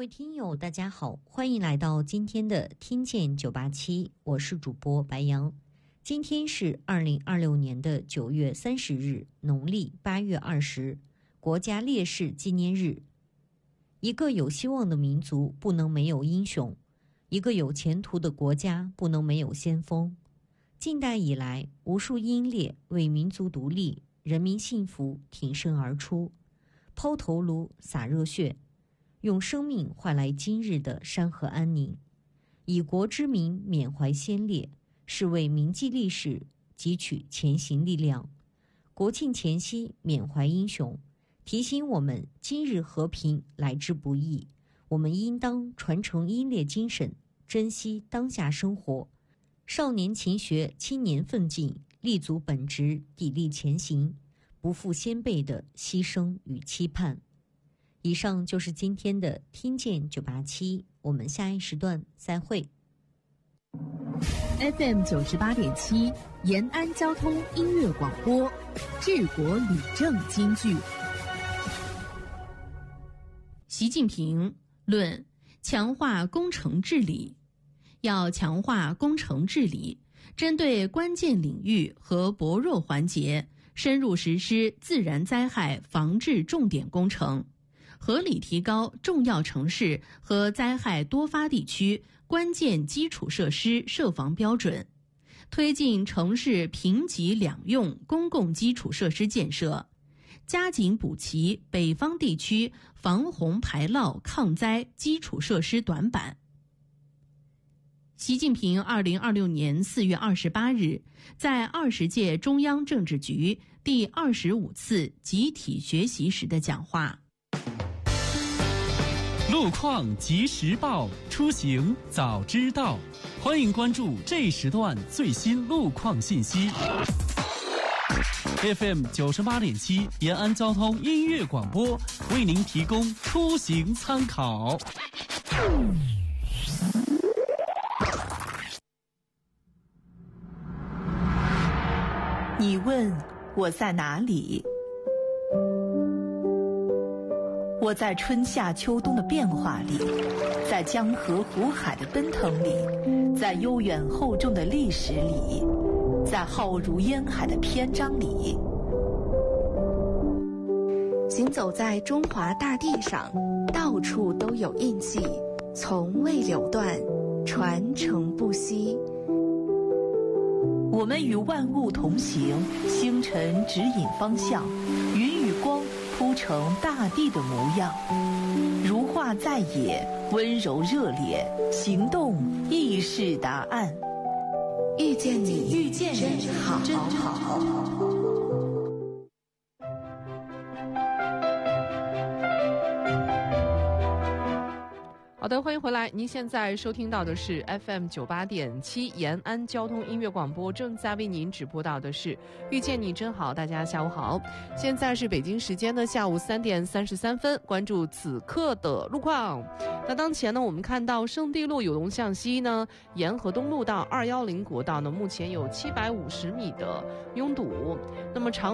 位听友大家好，欢迎来到今天的听见987，我是主播白杨。今天是2026年的9月30日，农历8月20，国家烈士纪念日。一个有希望的民族不能没有英雄，一个有前途的国家不能没有先锋。近代以来，无数英烈为民族独立、人民幸福挺身而出，抛头颅、洒热血，用生命换来今日的山河安宁，以国之名缅怀先烈，是为铭记历史，汲取前行力量。国庆前夕缅怀英雄，提醒我们今日和平来之不易，我们应当传承英烈精神，珍惜当下生活。少年勤学，青年奋进，立足本职，砥砺前行，不负先辈的牺牲与期盼。以上就是今天的听见987，我们下一时段再会。 FM 98.7延安交通音乐广播，治国理政金句。习近平论强化工程治理。要强化工程治理，针对关键领域和薄弱环节，深入实施自然灾害防治重点工程，合理提高重要城市和灾害多发地区关键基础设施设防标准，推进城市平级两用公共基础设施建设，加紧补齐北方地区防洪排涝抗灾基础设施短板。习近平2026年4月28日在20届中央政治局第25次集体学习时的讲话。 路况及时报，出行早知道。欢迎关注这时段最新路况信息。FM 98.7延安交通音乐广播为您提供出行参考。 你问我在哪里？我在春夏秋冬的变化里，在江河湖海的奔腾里，在悠远厚重的历史里，在浩如烟海的篇章里。 行走在中华大地上，到处都有印记，从未流断，传承不息。 我们与万物同行，星辰指引方向，云与光铺成大地的模样。如画在野，温柔热烈，行动亦是答案。 遇见你， 遇见你， 真好， 真好。 好的，欢迎回来。您现在收听到的是 FM 98.7延安交通音乐广播，正在为您直播到的是遇见你真好。大家下午好，现在是北京时间的下午3点33分，关注此刻的路况。那当前呢，我们看到圣地路有龙向西呢，沿河东路到210国道呢，目前有750米的拥堵。那么长